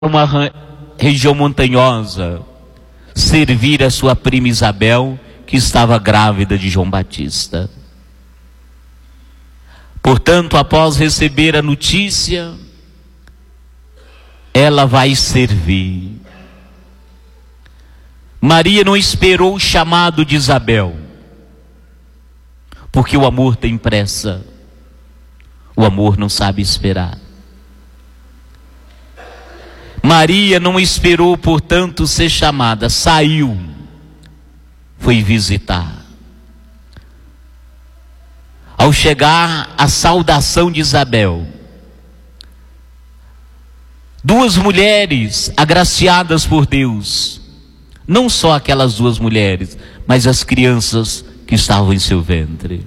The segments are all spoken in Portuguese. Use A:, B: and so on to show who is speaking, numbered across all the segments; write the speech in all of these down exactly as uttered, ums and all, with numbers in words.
A: uma região montanhosa, servir a sua prima Isabel, que estava grávida de João Batista. Portanto, após receber a notícia, ela vai servir. Maria não esperou o chamado de Isabel, porque o amor tem pressa, o amor não sabe esperar. Maria não esperou, portanto, ser chamada, saiu, foi visitar. Ao chegar a saudação de Isabel, duas mulheres agraciadas por Deus, não só aquelas duas mulheres, mas as crianças que estavam em seu ventre.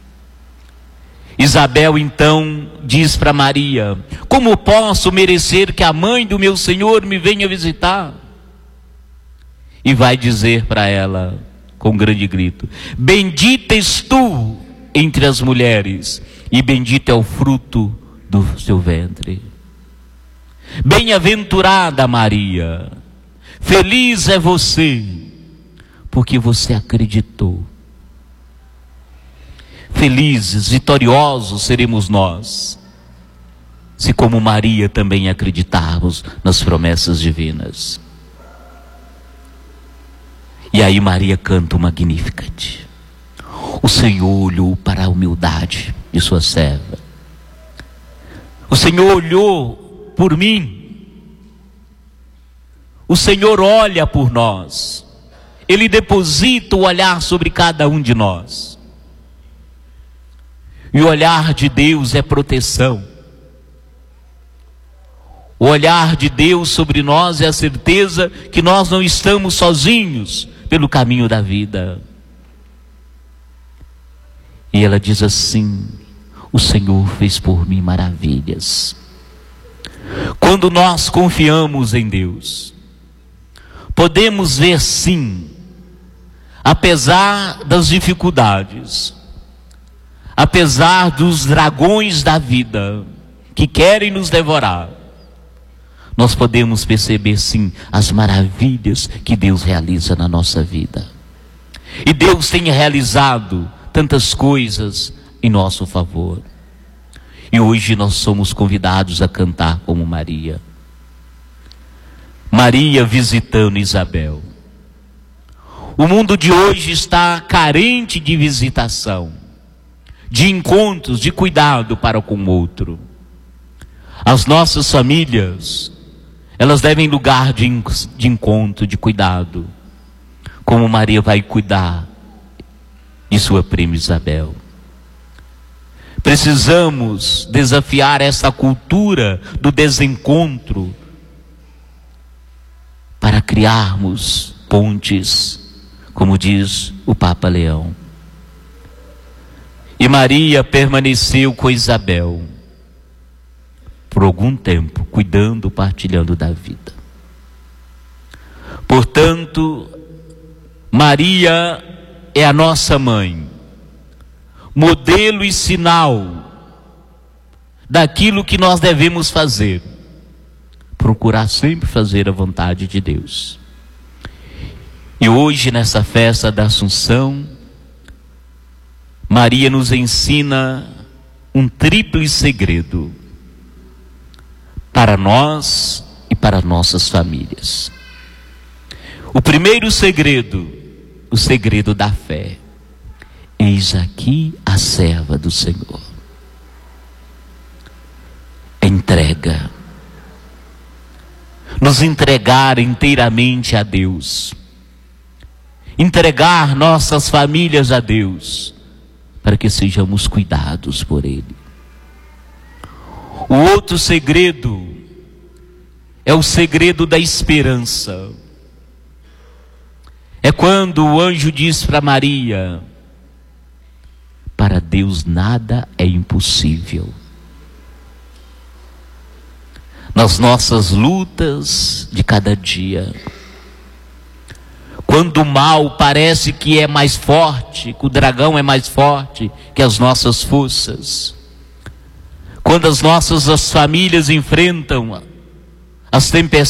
A: Isabel então diz para Maria: como posso merecer que a mãe do meu Senhor me venha visitar? E vai dizer para ela com grande grito: bendita és tu entre as mulheres, e bendito é o fruto do seu ventre. Bem-aventurada Maria, feliz é você, porque você acreditou. Felizes, vitoriosos seremos nós, se como Maria também acreditarmos nas promessas divinas. E aí Maria canta o Magnificat. O Senhor olhou para a humildade de sua serva. O Senhor olhou por mim. O Senhor olha por nós. Ele deposita o olhar sobre cada um de nós. E o olhar de Deus é proteção. O olhar de Deus sobre nós é a certeza que nós não estamos sozinhos pelo caminho da vida. E ela diz assim: o Senhor fez por mim maravilhas. Quando nós confiamos em Deus, podemos ver sim, apesar das dificuldades, apesar dos dragões da vida que querem nos devorar, nós podemos perceber sim as maravilhas que Deus realiza na nossa vida. E Deus tem realizado tantas coisas em nosso favor. E hoje nós somos convidados a cantar como Maria. Maria visitando Isabel. O mundo de hoje está carente de visitação, de encontros, de cuidado para com o outro. As nossas famílias, elas devem lugar de, de encontro, de cuidado, como Maria vai cuidar de sua prima Isabel. Precisamos desafiar essa cultura do desencontro para criarmos pontes, como diz o Papa Leão. E Maria permaneceu com Isabel por algum tempo, cuidando, partilhando da vida. Portanto, Maria é a nossa mãe, modelo e sinal daquilo que nós devemos fazer, procurar sempre fazer a vontade de Deus. E hoje, nessa festa da Assunção, Maria nos ensina um tríplice segredo para nós e para nossas famílias. O primeiro segredo, o segredo da fé. Eis aqui a serva do Senhor. Entrega. Nos entregar inteiramente a Deus. Entregar nossas famílias a Deus, para que sejamos cuidados por Ele. O outro segredo é o segredo da esperança. É quando o anjo diz para Maria: para Deus nada é impossível. Nas nossas lutas de cada dia, quando o mal parece que é mais forte, que o dragão é mais forte que as nossas forças, quando as nossas as famílias enfrentam as tempestades